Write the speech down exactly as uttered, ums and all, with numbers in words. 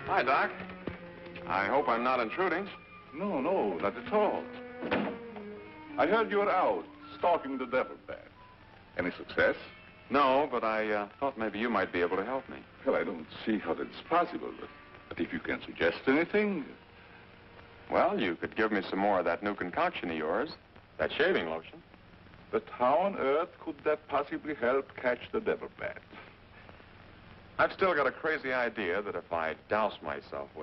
Hi, Doc. I hope I'm not intruding. No, no, not at all. I heard you were out stalking the devil bat. Any success? No, but I uh, thought maybe you might be able to help me. Well, I don't see how that's possible, but, but if you can suggest anything... Well, you could give me some more of that new concoction of yours, that shaving lotion. But how on earth could that possibly help catch the devil bat? I've still got a crazy idea that if I douse myself with